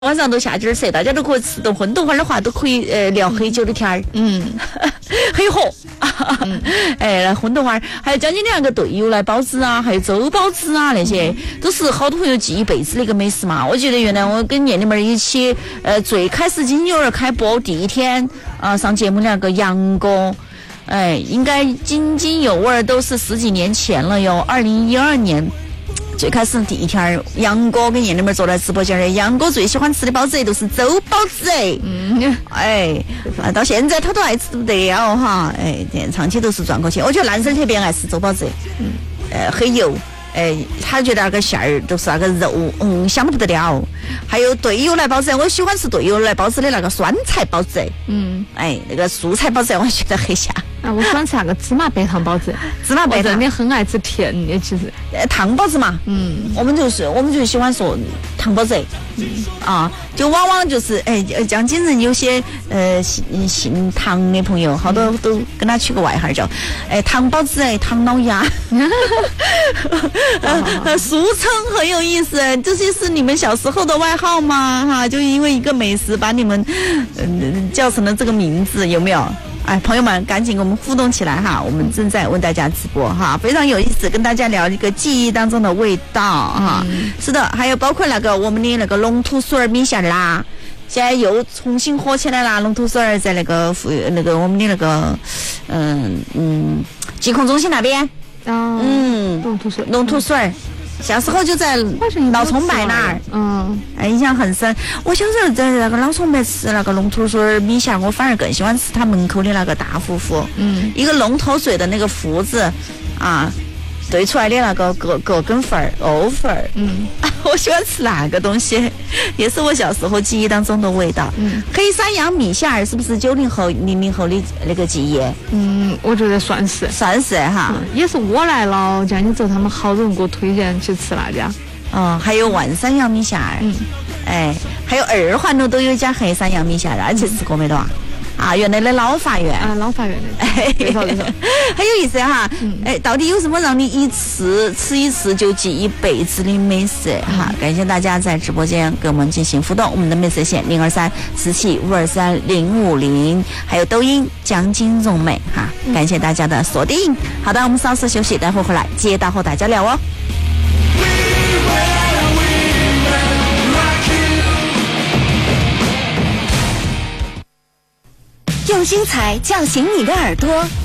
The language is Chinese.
晚上都下点色，大家都可以吃顿荤豆花的话，都可以聊很久的天儿，很火。那荤豆花，还有将近2个对油来包子啊，还有粥包子啊，那些都是好多朋友记一辈子的一个美食嘛。我觉得原来我跟念你们一起，最开始金牛儿开播第一天上节目那个杨哥。应该津津有味都是10几年前了哟，2012年。最开始第一天，杨哥跟燕妹坐在直播间里，杨哥最喜欢吃的包子都是粥包子到现在他都爱吃不得了哈，长期都是赚过钱。我觉得男生特别爱吃粥包子，很油，他觉得那个馅儿都是那个肉，香得不得了。还有对油来包子，我喜欢吃对油来包子的那个酸菜包子，那个素菜包子我觉得很香。 我喜欢吃那个芝麻白糖包子， 芝麻白糖， 我真的很爱吃甜的，其实。 糖包子嘛，我们就喜欢说糖包子，就往往就是江津人有些姓唐的朋友，好多都跟他取个外号叫糖包子唐老鸭，俗称很有意思，这些是你们小时候的外号吗？哈，就因为一个美食把你们叫成了这个名字，有没有？朋友们，赶紧跟我们互动起来哈！我们正在为大家直播哈，非常有意思，跟大家聊一个记忆当中的味道哈。是的，还有包括我们的那个龙吐水米线啦，现在又重新火起来啦。龙吐水在那个我们的那个疾控中心那边，龙吐水。小时候就在老崇白那儿，印象很深。我小时候在那个老崇白吃那个龙吐水米线，我反而更喜欢吃他门口的那个大糊糊，一个龙头水的那个糊子兑出来的那个葛根粉藕粉我喜欢吃那个东西，也是我小时候记忆当中的味道。黑山羊米线是不是90后、00后的那个记忆？ 我觉得算是哈， 也是我来老家你之后他们好多人给我推荐去吃那家。 还有万山羊米线还有2环路都有一家黑山羊米线，而且吃过没得原来的老法院老法院的， 很有意思哈。到底有什么让你吃一次就记一辈子的美食哈？感谢大家在直播间跟我们进行互动，我们的美食线0234752350，还有抖音江津蓉美哈，感谢大家的锁定。好的，我们稍事休息，待会儿回来接着和大家聊哦。 用精彩叫醒你的耳朵，